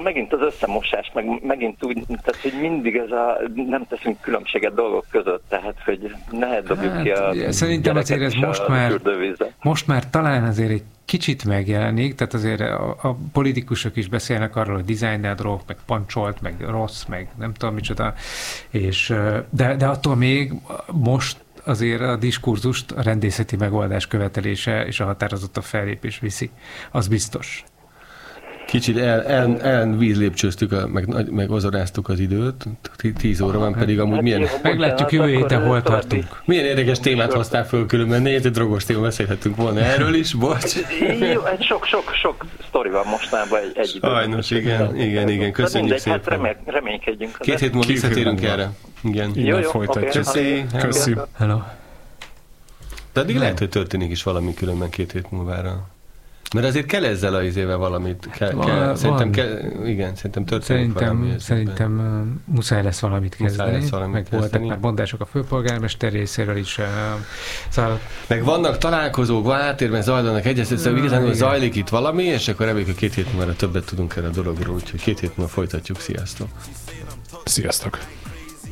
megint az összemosás, meg megint úgy, tehát hogy mindig nem teszünk különbséget dolgok között, tehát hogy ne dobjuk ki a szerintem azért ez most már talán azért egy kicsit megjelenik, tehát azért a politikusok is beszélnek arról, hogy designer drog, meg pancsolt, meg rossz, meg nem tudom micsoda, és, de attól még most azért a diskurzust a rendészeti megoldás követelése és a határozott a fellépés viszi. Az biztos. Kicsit vízlépcsőztük, meg ozoráztuk az időt. 10 óra van, pedig amúgy milyen... Meglátjuk jövő héten, hol tartunk. Milyen érdekes témát hoztál föl különben. Egy drogos téma, beszélhetünk volna erről is, bocs. Jó, sok sztori van mostanában egy időben. Sajnos, igen. Köszönjük szépen. Hát reménykedjünk. 2 hét múlva visszatérünk erre. Igen. Innen folytatjuk. Köszi. Hello. De addig lehet, hogy történik is valami különben 2 hét múlvára. Mert azért kell ezzel az izével valamit. Szerintem történik valami. Szerintem muszáj lesz valamit kezdeni. Meg voltak már mondások a főpolgármester részéről is. Szóval... Meg vannak találkozók, háttérben zajlanak egyeztetések, igazán zajlik itt valami, és akkor reméljük, hogy 2 hét múlva többet tudunk erre a dologról, úgyhogy 2 hét múlva folytatjuk. Sziasztok! Sziasztok!